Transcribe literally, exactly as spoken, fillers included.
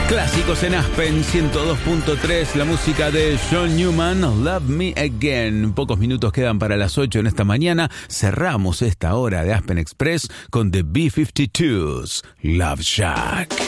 Clásicos en Aspen ciento dos punto tres, la música de John Newman, Love Me Again. Pocos minutos quedan para las ocho en esta mañana. Cerramos esta hora de Aspen Express con The B cincuenta y dos, Love Shack.